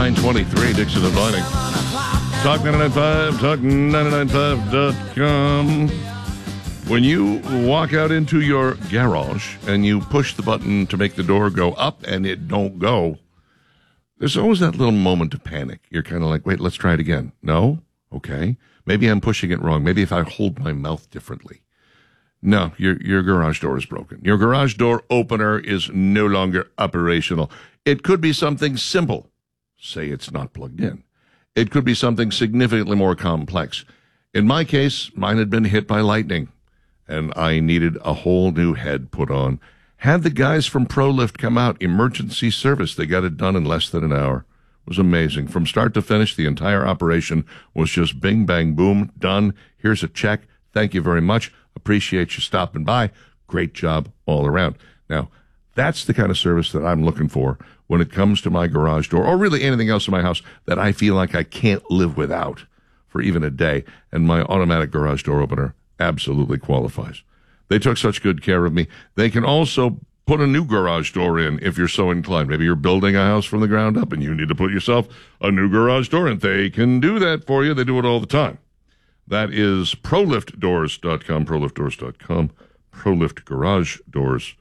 9:23, Dixon and Vining. Talk 99.5, talk995.com. When you walk out into your garage and you push the button to make the door go up and it don't go, there's always that little moment of panic. You're kind of like, wait, let's try it again. No? Okay. Maybe I'm pushing it wrong. Maybe if I hold my mouth differently. No, your garage door is broken. Your garage door opener is no longer operational. It could be something simple. Say it's not plugged in. It could be something significantly more complex. In my case, mine had been hit by lightning, and I needed a whole new head put on. Had the guys from ProLift come out, emergency service. They got it done in less than an hour. It was amazing. From start to finish, the entire operation was just bing, bang, boom, done. Here's a check. Thank you very much. Appreciate you stopping by. Great job all around. Now, that's the kind of service that I'm looking for when it comes to my garage door, or really anything else in my house that I feel like I can't live without for even a day. And my automatic garage door opener absolutely qualifies. They took such good care of me. They can also put a new garage door in if you're so inclined. Maybe you're building a house from the ground up and you need to put yourself a new garage door in. They can do that for you. They do it all the time. That is ProLiftDoors.com, ProLiftDoors.com, ProLift Garage Doors.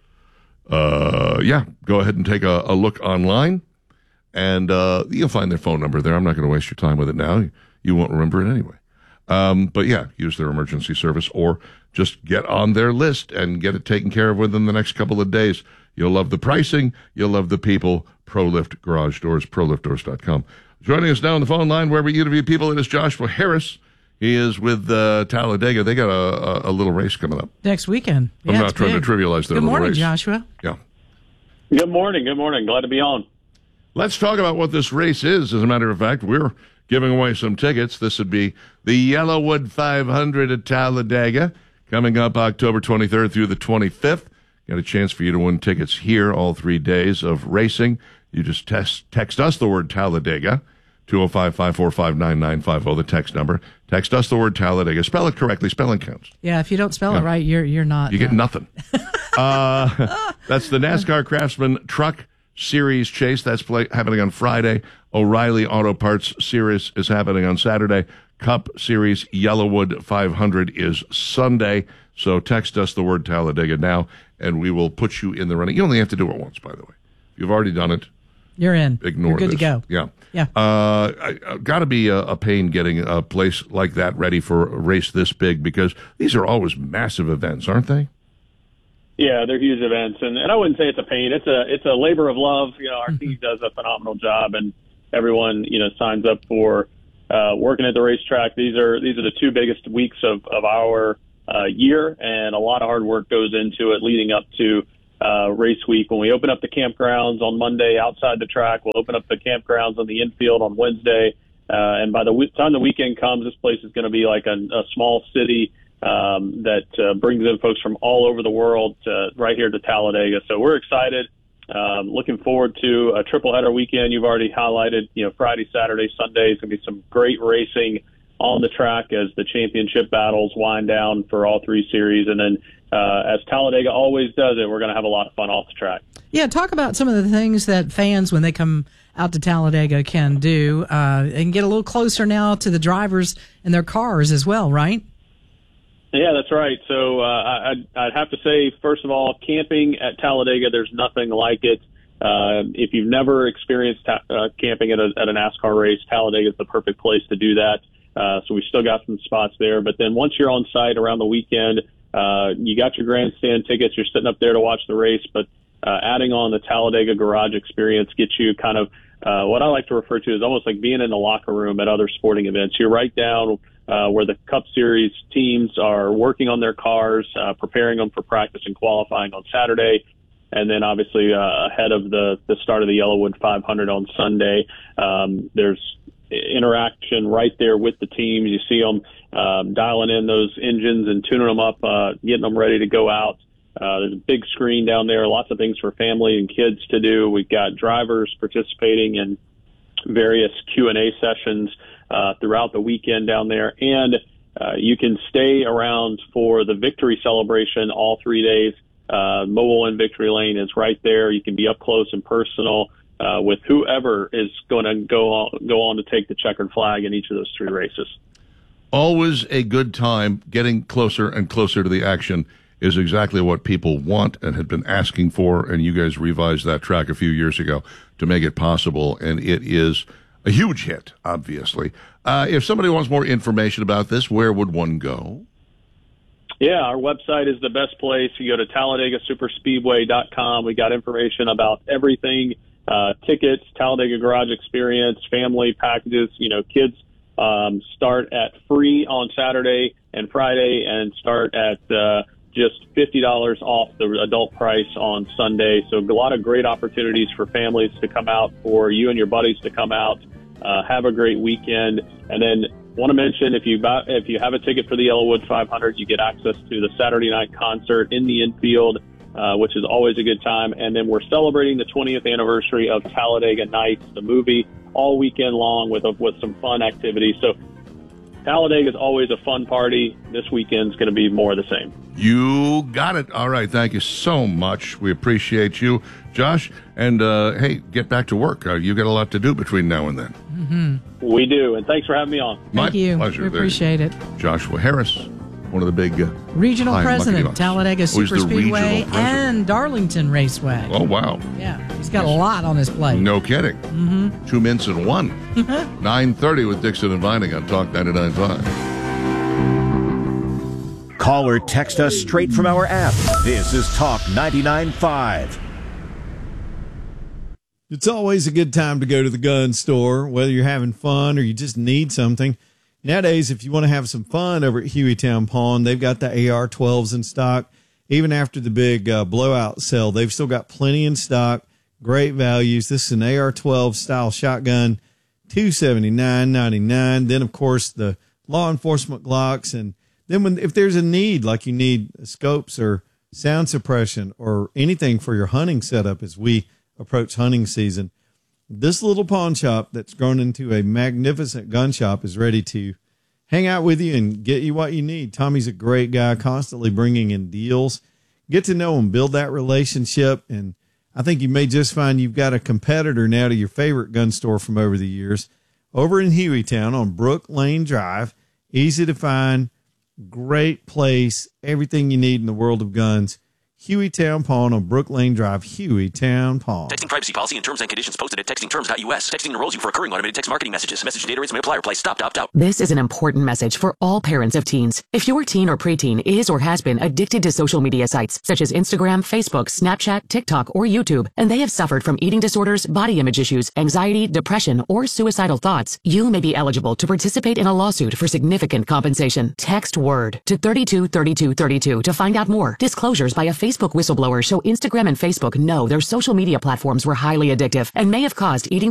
Go ahead and take a look online, and you'll find their phone number there. I'm not going to waste your time with it now. You won't remember it anyway. But yeah, use their emergency service or just get on their list and get it taken care of within the next couple of days. You'll love the pricing. You'll love the people. ProLift Garage Doors, ProLiftDoors.com. Joining us now on the phone line where we interview people, it is Joshua Harris. He is with Talladega. They got a little race coming up next weekend. I'm not trying to trivialize their little race. Good morning, race. Joshua. Yeah. Good morning. Good morning. Glad to be on. Let's talk about what this race is. As a matter of fact, we're giving away some tickets. This would be the Yellowwood 500 at Talladega, coming up October 23rd through the 25th. Got a chance for you to win tickets here all 3 days of racing. You just text us the word Talladega, 205-545-9950, the text number. Text us the word Talladega. Spell it correctly. Spelling counts. Yeah, if you don't spell it right, you're not. You get nothing. That's the NASCAR Craftsman Truck Series Chase. That's happening on Friday. O'Reilly Auto Parts Series is happening on Saturday. Cup Series Yellowwood 500 is Sunday. So text us the word Talladega now, and we will put you in the running. You only have to do it once, by the way. If you've already done it, you're in. Ignore You're good this. to go. Yeah. Yeah. Got to be a pain getting a place like that ready for a race this big, because these are always massive events, aren't they? Yeah, they're huge events, and I wouldn't say it's a pain. It's a labor of love. Our team does a phenomenal job, and everyone signs up for working at the racetrack. These are the two biggest weeks of our year, and a lot of hard work goes into it leading up to race week. When we open up the campgrounds on Monday outside the track, we'll open up the campgrounds on the infield on Wednesday. And by the time the weekend comes, this place is going to be like a small city that brings in folks from all over the world right here to Talladega. So we're excited. Looking forward to a triple header weekend. You've already highlighted, Friday, Saturday, Sunday is going to be some great racing on the track as the championship battles wind down for all three series. And then as Talladega always does it, we're going to have a lot of fun off the track. Yeah, talk about some of the things that fans, when they come out to Talladega, can do and get a little closer now to the drivers and their cars as well, right? Yeah, that's right. So I'd have to say, first of all, camping at Talladega, there's nothing like it. If you've never experienced camping at a NASCAR race, Talladega is the perfect place to do that. So we still got some spots there. But then once you're on site around the weekend, you got your grandstand tickets. You're sitting up there to watch the race. But adding on the Talladega Garage experience gets you kind of what I like to refer to as almost like being in the locker room at other sporting events. You're right down where the Cup Series teams are working on their cars, preparing them for practice and qualifying on Saturday. And then obviously ahead of the start of the Yellowwood 500 on Sunday, there's interaction right there with the teams. You see them dialing in those engines and tuning them up, getting them ready to go out. There's a big screen down there, lots of things for family and kids to do. We've got drivers participating in various Q&A sessions throughout the weekend down there. And you can stay around for the victory celebration all 3 days. Mobile and Victory Lane is right there. You can be up close and personal with whoever is going to go on to take the checkered flag in each of those 3 races. Always a good time. Getting closer and closer to the action is exactly what people want and had been asking for, and you guys revised that track a few years ago to make it possible, and it is a huge hit, obviously. If somebody wants more information about this, where would one go? Yeah, our website is the best place. You go to TalladegaSuperspeedway.com. We got information about everything, tickets, Talladega Garage Experience, family packages. Kids start at free on Saturday and Friday and start at just $50 off the adult price on Sunday. So a lot of great opportunities for families to come out, for you and your buddies to come out, have a great weekend. And then want to mention, if you have a ticket for the Yellowwood 500, you get access to the Saturday night concert in the infield, which is always a good time. And then we're celebrating the 20th anniversary of Talladega Nights, the movie, all weekend long with some fun activities. So Talladega is always a fun party. This weekend's going to be more of the same. You got it. All right. Thank you so much. We appreciate you, Josh. And, hey, get back to work. You got a lot to do between now and then. Mm-hmm. We do. And thanks for having me on. Thank you. Pleasure. We appreciate it. Joshua Harris, one of the big regional president, Talladega Superspeedway and Darlington Raceway. Oh, wow. Yeah. He's got a lot on his plate. No kidding. Mm-hmm. 2 minutes and 1. 9:30 with Dixon and Vining on Talk 99.5. Call or text us straight from our app. This is Talk 99.5. It's always a good time to go to the gun store, whether you're having fun or you just need something. Nowadays, if you want to have some fun over at Hueytown Pawn, they've got the AR-12s in stock. Even after the big blowout sale, they've still got plenty in stock. Great values. This is an AR-12 style shotgun, $279.99. Then, of course, the law enforcement Glocks. And then if there's a need, like you need scopes or sound suppression or anything for your hunting setup as we approach hunting season, this little pawn shop that's grown into a magnificent gun shop is ready to hang out with you and get you what you need. Tommy's a great guy, constantly bringing in deals. Get to know him, build that relationship, and I think you may just find you've got a competitor now to your favorite gun store from over the years. Over in Hueytown on Brook Lane Drive, easy to find, great place, everything you need in the world of guns. Hueytown Pawn on Brook Lane Drive, Hueytown Pawn. Texting privacy policy and terms and conditions posted at textingterms.us. Texting enrolls you for recurring automated text marketing messages. Message data rates may apply. Reply stop to opt out. This is an important message for all parents of teens. If your teen or preteen is or has been addicted to social media sites such as Instagram, Facebook, Snapchat, TikTok, or YouTube, and they have suffered from eating disorders, body image issues, anxiety, depression, or suicidal thoughts, you may be eligible to participate in a lawsuit for significant compensation. Text WORD to 323232 to find out more. Disclosures by a Facebook whistleblower show Instagram and Facebook know their social media platforms were highly addictive and may have caused eating